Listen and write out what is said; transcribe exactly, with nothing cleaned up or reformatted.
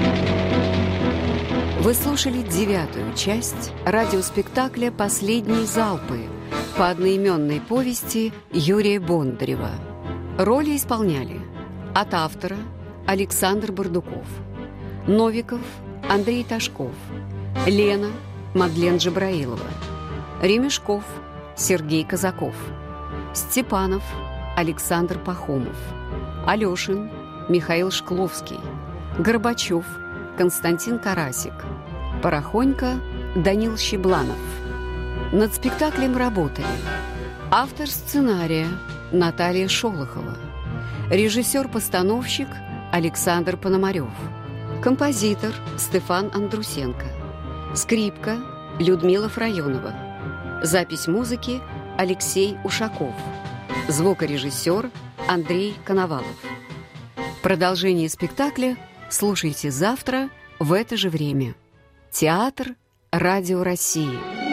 Вы слушали девятую часть радиоспектакля «Последние залпы» по одноименной повести Юрия Бондарева. Роли исполняли от автора Александр Бардуков, Новиков Андрей Ташков, Лена Мадлен Джабраилова, Ремешков Сергей Казаков, Степанов Александр Пахомов, Алешин Михаил Шкловский, Горбачев Константин Карасик, Порохонько Данил Щебланов. Над спектаклем работали автор сценария Наталья Шолохова, режиссер-постановщик Александр Пономарев, композитор Стефан Андрусенко, скрипка Людмила Фрайонова, запись музыки Алексей Ушаков, звукорежиссер Андрей Коновалов. Продолжение спектакля слушайте завтра в это же время. Театр Радио России.